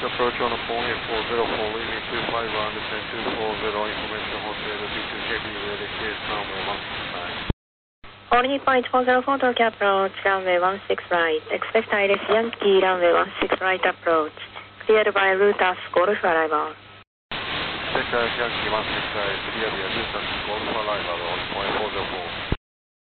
approach on a 4840 leaving 25 round, descend 240, information hotel, B2 heavy, ready, clear, runway 169. All Nippon 1404 Tokyo approach, runway 16 right. Expect Iris Yankee, runway 16 right approach. Cleared by Lutas Golf arrival. Expect Iris Yankee 16 right, cleared by Lutas Golf arrival on 1404.